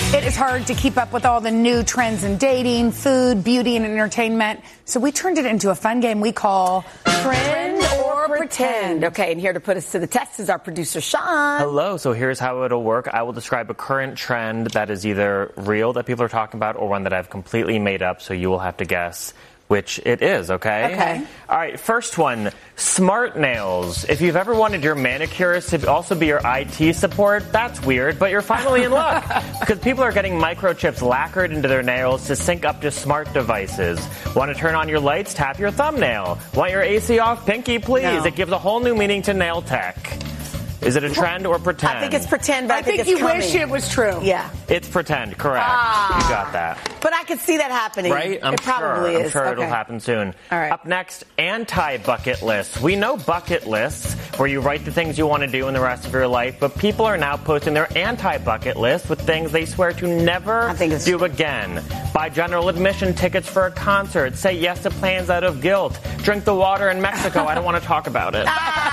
It is hard to keep up with all the new trends in dating, food, beauty, and entertainment. So we turned it into a fun game we call Trend or Pretend. Okay, and here to put us to the test is our producer, Sean. Hello. So here's how it'll work. I will describe a current trend that is either real that people are talking about or one that I've completely made up. So you will have to guess which it is, okay? Okay. All right, first one, smart nails. If you've ever wanted your manicurist to also be your IT support, that's weird, but you're finally in luck. Because people are getting microchips lacquered into their nails to sync up to smart devices. Want to turn on your lights? Tap your thumbnail. Want your AC off? Pinky, please. No. It gives a whole new meaning to nail tech. Is it a trend or pretend? I think it's pretend, but I think it's you coming. wish it was true. Yeah. It's pretend, correct. You got that. But I could see that happening. Right? It probably is. I'm sure it'll Okay. happen soon. All right. Up next, anti-bucket lists. We know bucket lists, where you write the things you want to do in the rest of your life, but people are now posting their anti-bucket list with things they swear to never do again. Buy general admission tickets for a concert. Say yes to plans out of guilt. Drink the water in Mexico. I don't want to talk about it.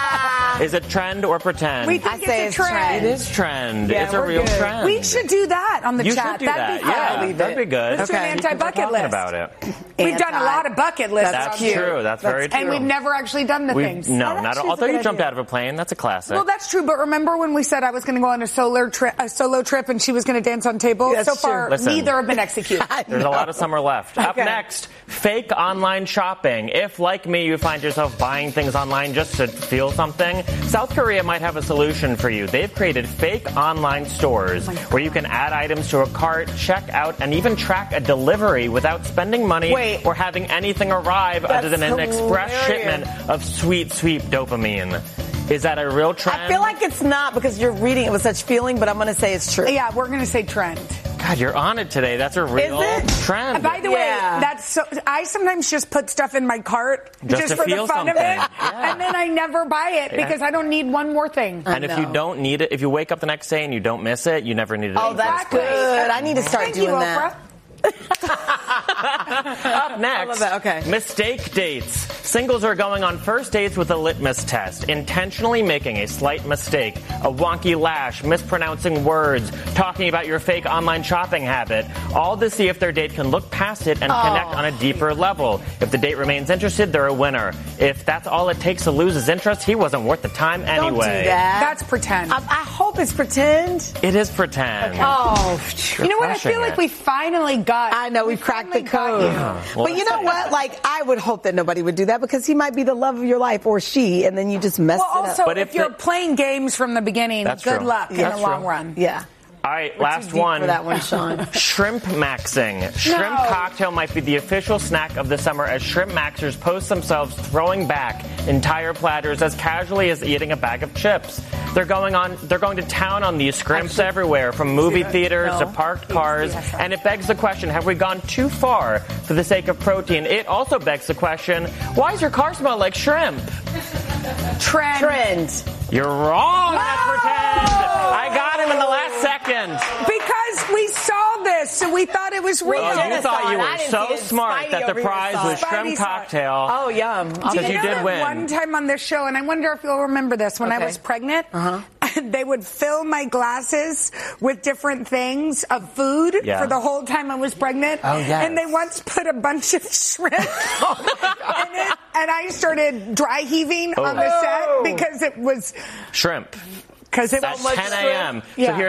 Is it trend or pretend? We think it's a trend. It is trend. Yeah, it's a we're real good. trend. We should do that on the You chat. should do That'd that. be fun. Yeah, that'd be good. Let's do an anti-bucket list. About it. We've done a lot of bucket lists. That's on here. true. That's very true. And we've never actually done the things. No, Oh, that not actually is a although you good jumped idea. out of a plane. That's a classic. Well, that's true, but remember when we said I was going to go on a solo trip and she was going to dance on tables? That's so far, true. Listen. neither have been executed. There's a lot of summer left. Up next, fake online shopping. If, like me, you find yourself buying things online just to feel something, South Korea might have a solution for you. They've created fake online stores where you can add items to a cart, check out, and even track a delivery without spending money or having anything arrive other than an express shipment of sweet, sweet dopamine. Is that a real trend? I feel like it's not because you're reading it with such feeling, but I'm going to say it's true. Yeah, we're going to say trend. God, you're on it today. That's a real trend. By the way, that's so. I sometimes just put stuff in my cart Just to for feel the fun of something. it, and then I never buy it because I don't need one more thing. And if you don't need it, if you wake up the next day and you don't miss it, you never need it. Oh, that's good. I need to start doing that. Up next, I love that. Okay. Mistake dates. Singles are going on first dates with a litmus test, intentionally making a slight mistake, a wonky lash, mispronouncing words, talking about your fake online shopping habit, all to see if their date can look past it and connect on a deeper level. If the date remains interested, they're a winner. If that's all it takes to lose his interest, he wasn't worth the time anyway. Don't do that. That's pretend. I hope it's pretend. It is pretend. Okay. Oh, you know what? I feel like we finally got. I know we've cracked the code. Well, but you know what? Like, I would hope that nobody would do that because he might be the love of your life or she, and then you just mess Well, it also, up. But if you're playing games from the beginning, That's good true. luck in That's the long true. run. Yeah. All right, We're last too deep one. for that one, Sean. Shrimp maxing. Shrimp cocktail might be the official snack of the summer as shrimp maxers post themselves throwing back entire platters as casually as eating a bag of chips. They're going to town on these scrimps everywhere, from movie theaters to parked cars, and it begs the question, have we gone too far for the sake of protein? It also begs the question, why does your car smell like shrimp? Trend. You're wrong. That's pretend. I got him in the last second. Because we saw this, so we thought it was real. Oh, you thought you were so smart that the prize was shrimp cocktail. Oh, yum. Because you did win. One time on this show, and I wonder if you'll remember this, when I was pregnant, they would fill my glasses with different things of food for the whole time I was pregnant. Oh, yes. And they once put a bunch of shrimp in it, and I started dry heaving on the set because it was shrimp. because it At was 10 a.m. Yeah. So here's